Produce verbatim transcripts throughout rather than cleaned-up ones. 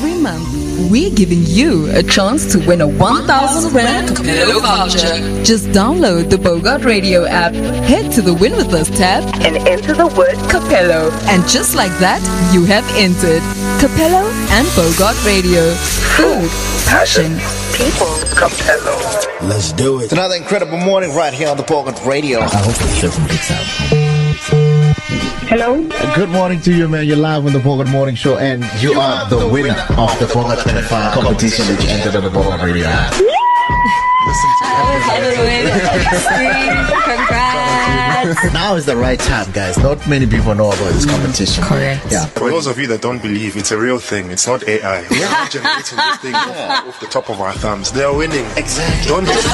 Every month, we're giving you a chance to win a one thousand rand Capello voucher. Just download the Bogart Radio app, head to the Win With Us tab, and enter the word Capello. And just like that, you have entered. Capello and Bogart Radio. Food, passion, people, Capello. Let's do it. It's another incredible morning right here on the Bogart Radio. I hope the show picks up. Hello. Good morning to you, man. You're live on the Bogart Morning Show, and you, you are, are the, the winner, winner of the Bogart twenty-five competition that you entered on the Bogart Radio app. Listen to Congrats. Now is the right time, guys. Not many people know about this competition. Correct. Yeah. For those of you that don't believe, it's a real thing. It's not A I. We're not generating this thing off, off the top of our thumbs. They are winning. Exactly. Don't This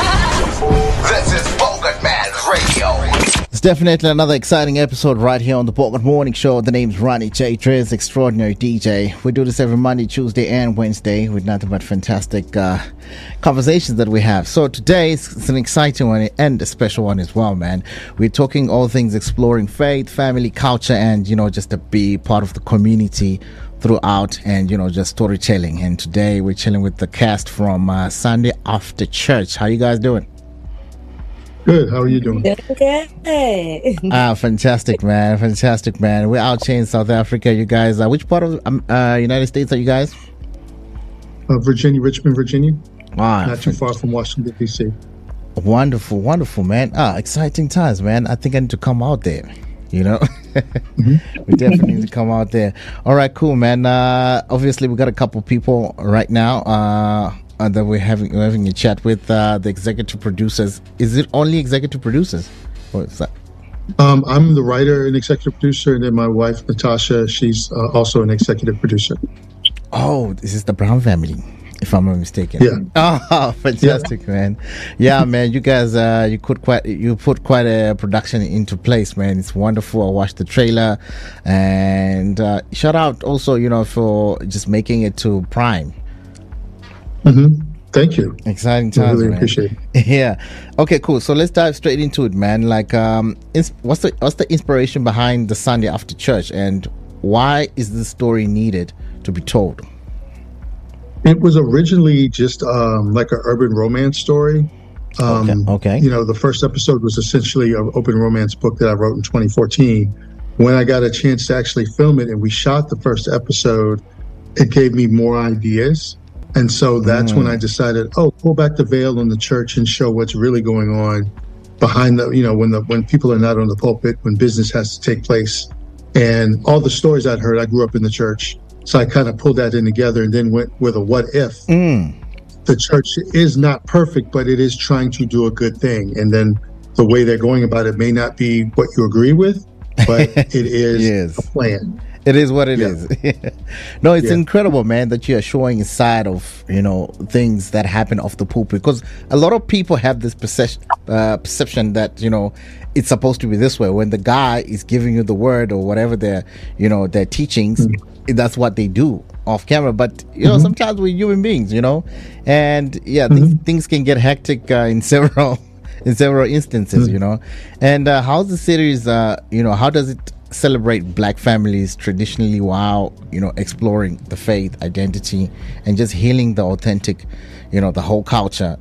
is Bogart Man Radio. It's definitely another exciting episode right here on the Bogart Morning Show. The name's Ronnie J. Trez, extraordinary D J. We do this every Monday, Tuesday, and Wednesday with nothing but fantastic uh, conversations that we have. So today it's an exciting one and a special one as well, man. We're talking all things exploring faith, family, culture, and, you know, just to be part of the community throughout, and, you know, just storytelling. And today we're chilling with the cast from uh, Sunday After Church. How you guys doing? Good. How are you doing? Okay. Ah, fantastic, man. Fantastic, man. We're out here in South Africa. You guys, uh, which part of um, uh, United States are you guys? Uh, Virginia, Richmond, Virginia. Ah, Not too far from Washington, D C. Wonderful, wonderful, man. Ah, exciting times, man. I think I need to come out there. You know, mm-hmm. we definitely need to come out there. All right, cool, man. Uh, obviously, we got a couple people right now. Uh, Uh, that we're having we're having a chat with uh, the executive producers. Is it only executive producers? What is that? Um, I'm the writer and executive producer, and then my wife Natasha, she's uh, also an executive producer. Oh, this is the Brown family, if I'm not mistaken. Yeah. Oh, fantastic, yeah. man. Yeah, man. You guys, uh, you put quite you put quite a production into place, man. It's wonderful. I watched the trailer, and uh, shout out also, you know, for just making it to Prime. Mm-hmm. Thank you. Exciting times, I really man. appreciate it. Yeah. Okay, cool. So let's dive straight into it, man. Like, um, ins- what's the what's the inspiration behind the Sunday After Church, and why is this story needed to be told? It was originally just um, like an urban romance story. Um, okay. okay. You know, the first episode was essentially an open romance book that I wrote in twenty fourteen. When I got a chance to actually film it and we shot the first episode, it gave me more ideas. And so that's mm. when I decided, oh, pull back the veil on the church and show what's really going on behind the, you know, when the when people are not on the pulpit, when business has to take place. And all the stories I'd heard, I grew up in the church. So I kind of pulled that in together and then went with a what if. Mm. The church is not perfect, but it is trying to do a good thing. And then the way they're going about it may not be what you agree with, but it is yes. a plan. It is what it yeah. is. No, it's yeah. incredible, man, that you are showing a side of, you know, things that happen off the pulpit. Because a lot of people have this perception, uh, perception that, you know, it's supposed to be this way. When the guy is giving you the word or whatever their, you know, their teachings, mm-hmm. that's what they do off camera. But, you know, mm-hmm. sometimes we're human beings, you know, and yeah, mm-hmm. things, things can get hectic uh, in several in several instances, mm-hmm. you know. And uh, how's the series, uh, you know, how does it celebrate black families traditionally while, you know, exploring the faith, identity, and just healing the authentic, you know, the whole culture?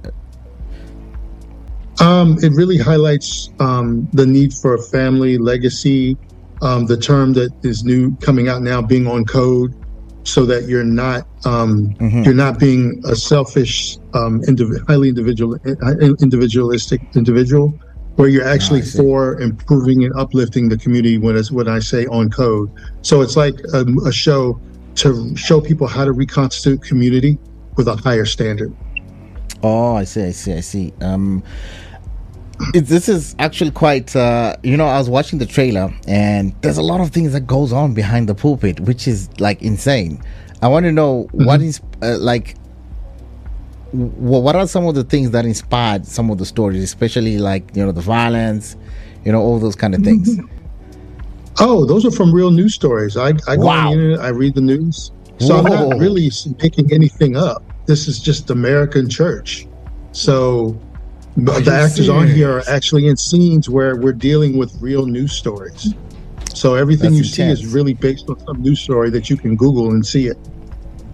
Um, it really highlights um, the need for a family legacy, um, the term that is new coming out now, being on code, so that you're not um, mm-hmm. you're not being a selfish, um, indiv- highly individual, individualistic individual. Where you're actually oh, for improving and uplifting the community when it's when I say on code. So it's like a, a show to show people how to reconstitute community with a higher standard. Oh, I see, I see, I see. Um, it, this is actually quite, uh, you know, I was watching the trailer and there's a lot of things that goes on behind the pulpit, which is like insane. I want to know mm-hmm. what is uh, like, well, what are some of the things that inspired some of the stories, especially like, you know, the violence, you know, all those kind of things? Oh, those are from real news stories. I, I go wow. on the internet, I read the news. So Whoa. I'm not really making anything up. This is just American church. So are the actors serious? on here are actually in scenes where we're dealing with real news stories. So everything That's you intense. see is really based on some news story that you can Google and see it.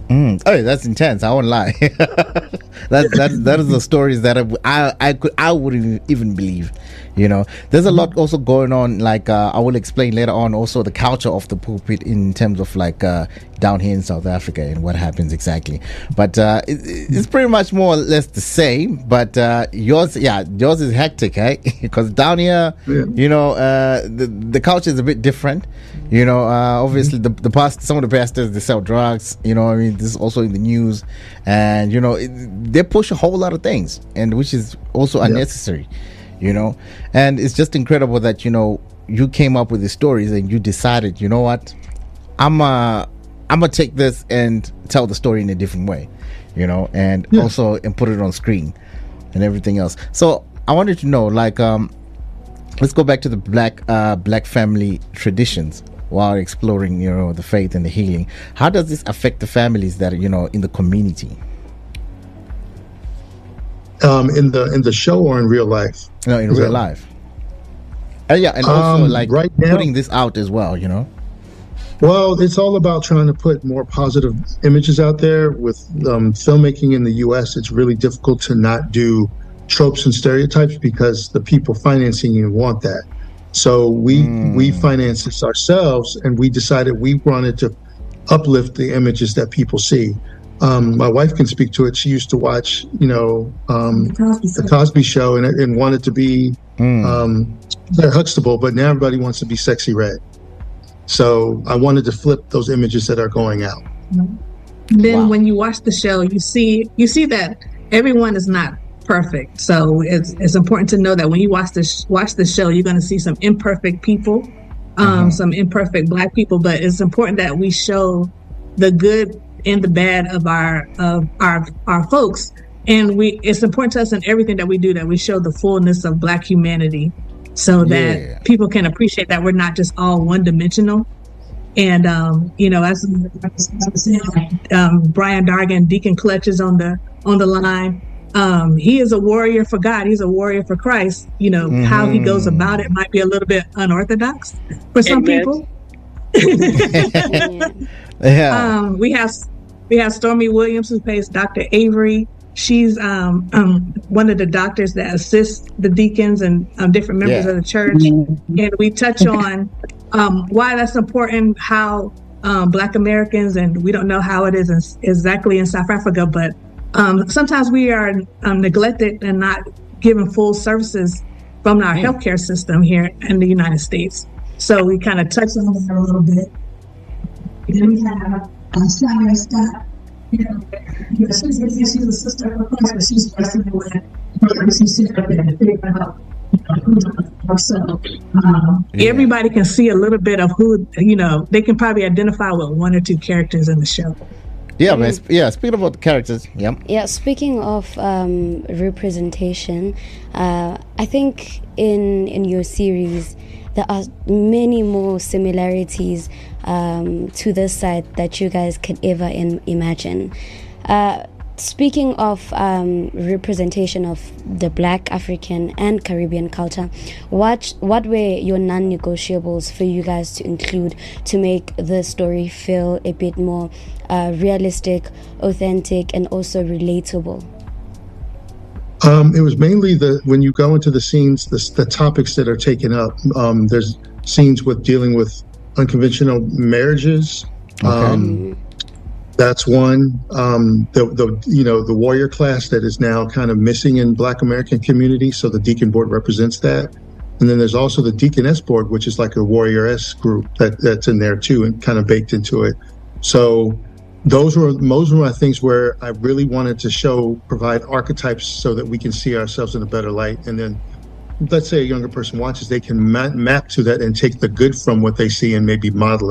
Mm. Oh, that's intense. I won't lie. that that that is the stories that I, I I could I wouldn't even believe. You know, there's a lot also going on. Like uh, I will explain later on. Also, the culture of the pulpit in terms of like uh, down here in South Africa and what happens exactly. But uh, it, it's pretty much more or less the same. But uh, yours, yeah, yours is hectic, eh? Because down here, yeah. you know, uh, the the culture is a bit different. You know, uh, obviously the the past some of the pastors, they sell drugs. You know, I mean, this is also in the news, and you know, it, they push a whole lot of things, and which is also unnecessary. Yeah. You know, and it's just incredible that, you know, you came up with the stories and you decided, you know what, I'm uh I'm gonna take this and tell the story in a different way, you know, and yeah. also and put it on screen and everything else. So I wanted to know, like, um, let's go back to the black uh black family traditions while exploring, you know, the faith and the healing. How does this affect the families that are, you know, in the community? Um, in the in the show or in real life? No, in Is real that, life. Uh, yeah, and also um, like right putting now, this out as well, you know. Well, it's all about trying to put more positive images out there. With um, filmmaking in the U S, it's really difficult to not do tropes and stereotypes because the people financing you want that. So we mm. we finance this ourselves, and we decided we wanted to uplift the images that people see. Um, my wife can speak to it. She used to watch, you know, um, the, Cosby the Cosby Show and, and wanted to be mm. um, Huxtable, but now everybody wants to be Sexy Red. So I wanted to flip those images that are going out. Then wow. when you watch the show, you see you see that everyone is not perfect. So it's it's important to know that when you watch this watch the show, you're going to see some imperfect people, um, mm-hmm. some imperfect Black people. But it's important that we show the good and the bad of our of our our folks, and we it's important to us in everything that we do that we show the fullness of Black humanity, so that yeah. people can appreciate that we're not just all one dimensional. And um, you know, as um, Brian Dargan, Deacon Clutch is on the on the line. Um, he is a warrior for God. He's a warrior for Christ. You know, mm-hmm. how he goes about it might be a little bit unorthodox for some Amen. people. Yeah. Um, we have we have Stormy Williams, who plays Doctor Avery. She's um, um, one of the doctors that assists the deacons and um, different members yeah. of the church. And we touch on um, why that's important, how um, Black Americans, and we don't know how it is in, exactly in South Africa, but um, sometimes we are um, neglected and not given full services from our healthcare system here in the United States. So we kind of touch on that a little bit. Then we have um, Sally Scott. You know, you know, she's, she's a sister of Christ, but she's wrestling with her. She's sitting up there and figuring out, you know, who's on the so um, yeah. everybody can see a little bit of who, you know, they can probably identify with one or two characters in the show. Yeah, man. Yeah, speaking about the characters, yeah. Yeah, speaking of um, representation, uh, I think in in your series, there are many more similarities um, to this side that you guys could ever in, imagine. Uh, speaking of um, representation of the Black, African, and Caribbean culture, what what were your non-negotiables for you guys to include to make the story feel a bit more uh, realistic, authentic, and also relatable? Um, it was mainly the when you go into the scenes, the, the topics that are taken up. Um, there's scenes with dealing with unconventional marriages. Okay. Um, that's one. Um, the the you know the warrior class that is now kind of missing in Black American community. So the Deacon Board represents that, and then there's also the Deaconess Board, which is like a warrioress group that that's in there too and kind of baked into it. So. Those were those were my things where I really wanted to show, provide archetypes so that we can see ourselves in a better light. And then, let's say a younger person watches, they can map, map to that and take the good from what they see and maybe model it.